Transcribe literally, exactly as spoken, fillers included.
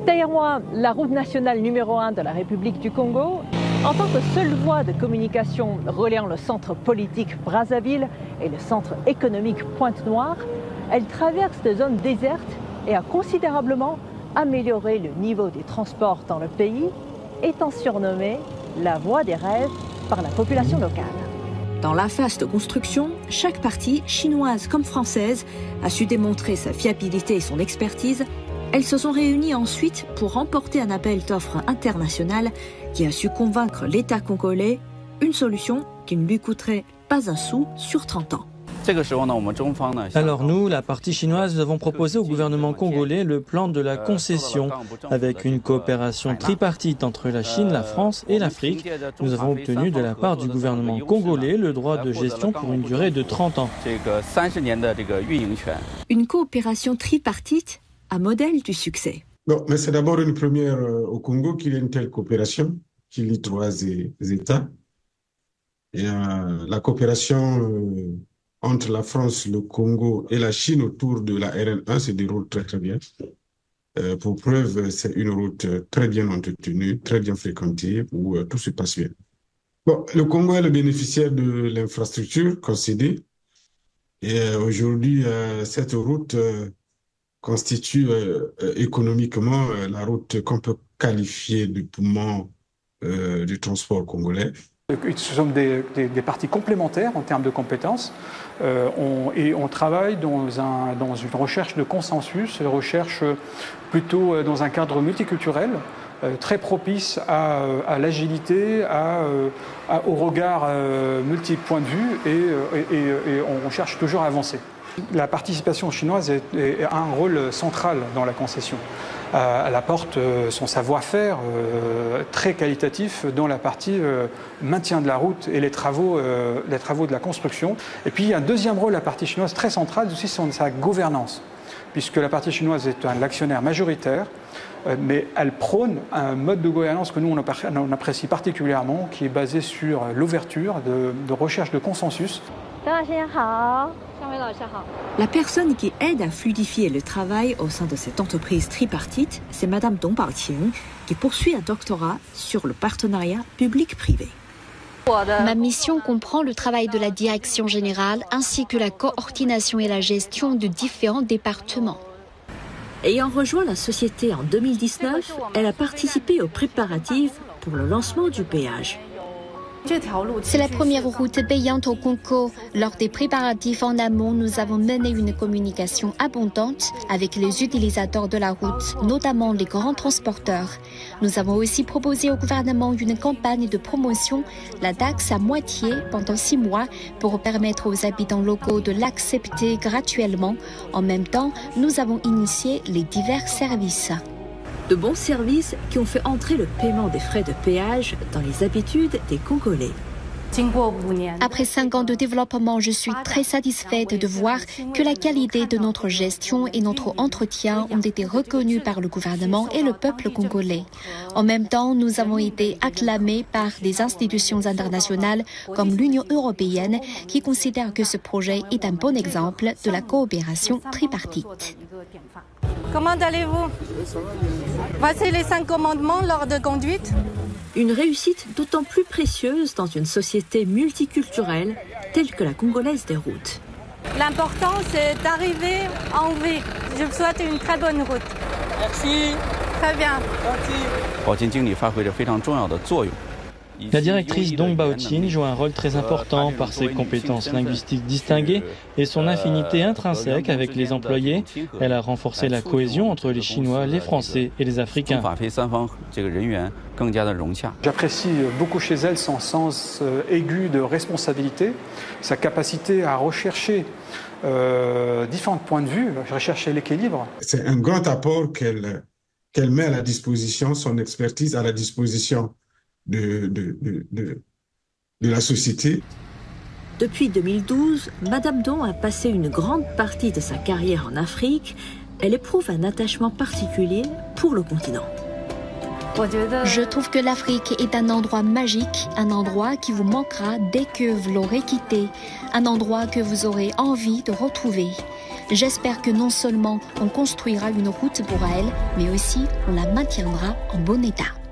Derrière moi, la route nationale numéro un de la République du Congo. En tant que seule voie de communication reliant le centre politique Brazzaville et le centre économique Pointe-Noire, elle traverse des zones désertes et a considérablement amélioré le niveau des transports dans le pays, étant surnommée la voie des rêves par la population locale. Dans la phase de construction, chaque partie, chinoise comme française, a su démontrer sa fiabilité et son expertise. Elles se sont réunies ensuite pour remporter un appel d'offres international qui a su convaincre l'État congolais, une solution qui ne lui coûterait pas un sou sur trente ans. Alors nous, la partie chinoise, avons proposé au gouvernement congolais le plan de la concession avec une coopération tripartite entre la Chine, la France et l'Afrique. Nous avons obtenu de la part du gouvernement congolais le droit de gestion pour une durée de trente ans. Une coopération tripartite, un modèle du succès. Non, mais c'est d'abord une première euh, au Congo qu'il y ait une telle coopération qui lie trois États. Et euh, la coopération euh, entre la France, le Congo et la Chine autour de la R N un se déroule très très bien. Euh, pour preuve, c'est une route très bien entretenue, très bien fréquentée, où euh, tout se passe bien. Bon, le Congo est le bénéficiaire de l'infrastructure concédée. Et euh, aujourd'hui, euh, cette route euh, constitue euh, euh, économiquement euh, la route qu'on peut qualifier de poumon euh, du transport congolais. Ce sont des, des, des parties complémentaires en termes de compétences euh, on, et on travaille dans, un, dans une recherche de consensus, une recherche plutôt dans un cadre multiculturel, euh, très propice à, à l'agilité, à, à, au regard euh, multi-points de vue et, et, et, et on cherche toujours à avancer. La participation chinoise est, est, a un rôle central dans la concession. Euh, elle apporte euh, son savoir-faire euh, très qualitatif dans la partie euh, maintien de la route et les travaux, euh, les travaux de la construction. Et puis il y a un deuxième rôle, la partie chinoise très centrale aussi, c'est sa gouvernance, puisque la partie chinoise est un actionnaire majoritaire, euh, mais elle prône un mode de gouvernance que nous on, on apprécie particulièrement, qui est basé sur l'ouverture, de, de recherche de consensus. La personne qui aide à fluidifier le travail au sein de cette entreprise tripartite, c'est Madame Dong Baoqing, qui poursuit un doctorat sur le partenariat public-privé. Ma mission comprend le travail de la direction générale ainsi que la coordination et la gestion de différents départements. Ayant rejoint la société en deux mille dix-neuf, elle a participé aux préparatifs pour le lancement du péage. C'est la première route payante au Congo. Lors des préparatifs en amont, nous avons mené une communication abondante avec les utilisateurs de la route, notamment les grands transporteurs. Nous avons aussi proposé au gouvernement une campagne de promotion, la taxe à moitié pendant six mois, pour permettre aux habitants locaux de l'accepter gratuitement. En même temps, nous avons initié les divers services. De bons services qui ont fait entrer le paiement des frais de péage dans les habitudes des Congolais. Après cinq ans de développement, je suis très satisfaite de voir que la qualité de notre gestion et notre entretien ont été reconnus par le gouvernement et le peuple congolais. En même temps, nous avons été acclamés par des institutions internationales comme l'Union européenne qui considèrent que ce projet est un bon exemple de la coopération tripartite. Comment allez-vous? Voici les cinq commandements lors de conduite. Une réussite d'autant plus précieuse dans une société multiculturelle telle que la congolaise des routes. L'important, c'est d'arriver en vie. Je vous souhaite une très bonne route. Merci. Très bien. La directrice Dong Baoqing joue un rôle très important par ses compétences linguistiques distinguées et son affinité intrinsèque avec les employés. Elle a renforcé la cohésion entre les Chinois, les Français et les Africains. J'apprécie beaucoup chez elle son sens aigu de responsabilité, sa capacité à rechercher euh, différents points de vue, rechercher l'équilibre. C'est un grand apport qu'elle qu'elle met à la disposition, son expertise à la disposition De, de, de, de, de la société. Depuis deux mille douze, Madame Dong a passé une grande partie de sa carrière en Afrique. Elle éprouve un attachement particulier pour le continent. Je trouve que l'Afrique est un endroit magique, un endroit qui vous manquera dès que vous l'aurez quitté, un endroit que vous aurez envie de retrouver. J'espère que non seulement on construira une route pour elle, mais aussi on la maintiendra en bon état.